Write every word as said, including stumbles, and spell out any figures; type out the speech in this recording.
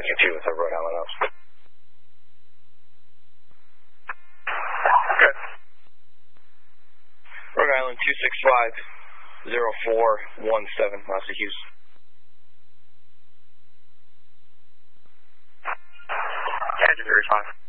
Lincoln two with a Rhode Island Ops. Good. Rhode Island two six five zero four one seven, last to Hughes. Yeah, just respond.